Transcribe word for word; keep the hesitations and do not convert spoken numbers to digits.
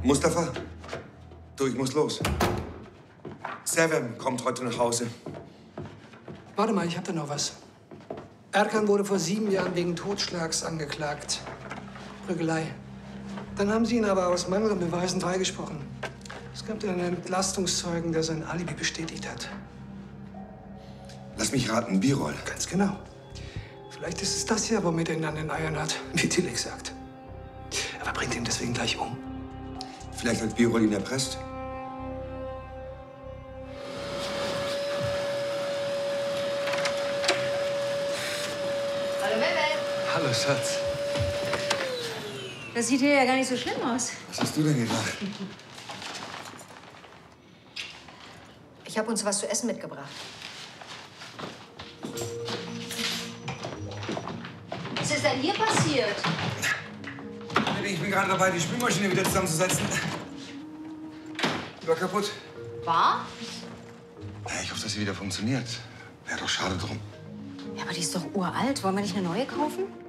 Mustafa, du, ich muss los. Sevem kommt heute nach Hause. Warte mal, ich hab da noch was. Erkan wurde vor sieben Jahren wegen Totschlags angeklagt. Prügelei. Dann haben sie ihn aber aus Mangel an Beweisen freigesprochen. Es gab dann einen Entlastungszeugen, der sein Alibi bestätigt hat. Lass mich raten, Birol. Ganz genau. Vielleicht ist es das hier, womit er ihn an den Eiern hat, wie Tilek sagt. Aber bringt ihn deswegen gleich um. Vielleicht hat Birol ihn erpresst. Hallo Mehmet. Hallo, Schatz. Das sieht hier ja gar nicht so schlimm aus. Was hast du denn gedacht? Ich habe uns was zu essen mitgebracht. Was ist denn hier passiert? Ich bin gerade dabei, die Spülmaschine wieder zusammenzusetzen. Die war kaputt. War? Ich hoffe, dass sie wieder funktioniert. Wäre doch schade drum. Ja, aber die ist doch uralt. Wollen wir nicht eine neue kaufen?